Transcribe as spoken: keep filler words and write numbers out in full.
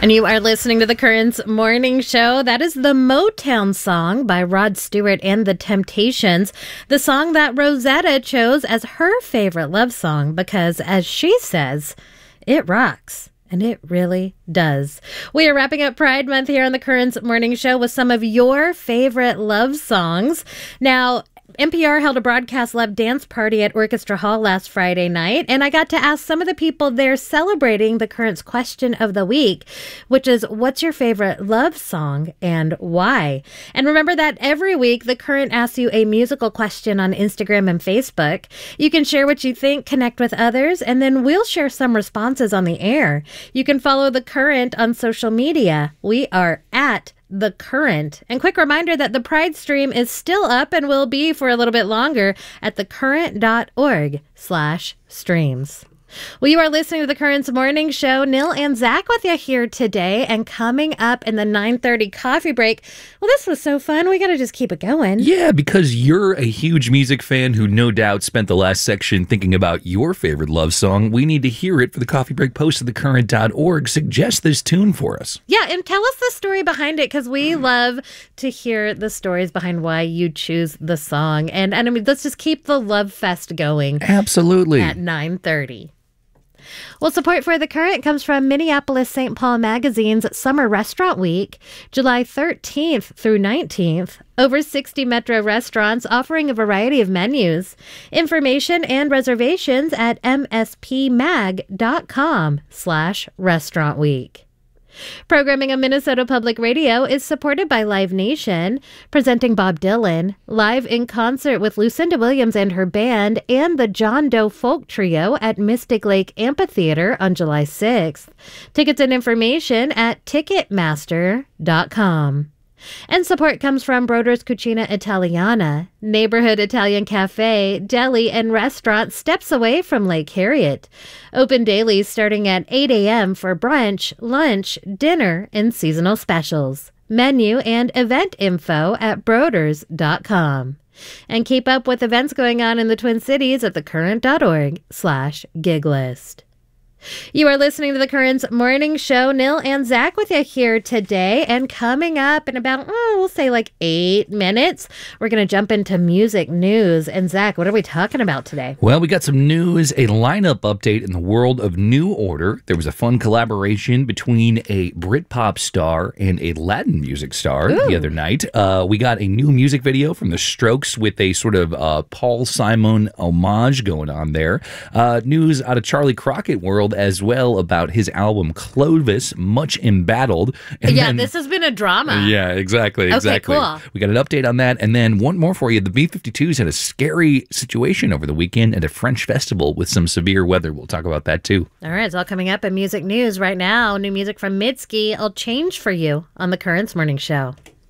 And you are listening to the Currents Morning Show. That is the Motown song by Rod Stewart and the Temptations, the song that Rosetta chose as her favorite love song because, as she says, it rocks. And it really does. We are wrapping up Pride Month here on the Currents Morning Show with some of your favorite love songs. Now, N P R held a broadcast love dance party at Orchestra Hall last Friday night, and I got to ask some of the people there celebrating the Currents question of the week, which is, what's your favorite love song and why? And remember that every week, the Current asks you a musical question on Instagram and Facebook. You can share what you think, connect with others, and then we'll share some responses on the air. You can follow the Current on social media. We are at The Current. And quick reminder that the Pride stream is still up and will be for a little bit longer at thecurrent.org slash streams. Well, you are listening to the Currents Morning Show. Nil and Zach with you here today. And coming up in the nine thirty coffee break, well, this was so fun. We got to just keep it going. Yeah, because you're a huge music fan who no doubt spent the last section thinking about your favorite love song. We need to hear it for the coffee break post at the current dot org. Suggest this tune for us. Yeah, and tell us the story behind it, because we love to hear the stories behind why you choose the song. And, and I mean, let's just keep the love fest going. Absolutely. At nine thirty. Well, support for The Current comes from Minneapolis Saint Paul Magazine's Summer Restaurant Week, July thirteenth through nineteenth. Over sixty Metro restaurants offering a variety of menus. Information and reservations at mspmag.com slash restaurant week. Programming on Minnesota Public Radio is supported by Live Nation, presenting Bob Dylan, live in concert with Lucinda Williams and her band, and the John Doe Folk Trio at Mystic Lake Amphitheater on July sixth. Tickets and information at ticketmaster dot com. And support comes from Broder's Cucina Italiana, neighborhood Italian cafe, deli, and restaurant steps away from Lake Harriet. Open daily starting at eight a.m. for brunch, lunch, dinner, and seasonal specials. Menu and event info at broders dot com. And keep up with events going on in the Twin Cities at thecurrent.org slash gig list. You are listening to the Currents Morning Show. Nil and Zach with you here today. And coming up in about, oh, we'll say like eight minutes, we're going to jump into music news. And Zach, what are we talking about today? Well, we got some news, a lineup update in the world of New Order. There was a fun collaboration between a Britpop star and a Latin music star Ooh. the other night. Uh, we got a new music video from The Strokes with a sort of uh, Paul Simon homage going on there. Uh, news out of Charlie Crockett world as well about his album Clovis, much embattled. And yeah, then, this has been a drama. Yeah, exactly, exactly. Okay, cool. We got an update on that, and then one more for you. The B fifty-twos had a scary situation over the weekend at a French festival with some severe weather. We'll talk about that too. All right, it's all coming up in music news right now. New music from Mitski, I'll Change for You on the Currents Morning Show.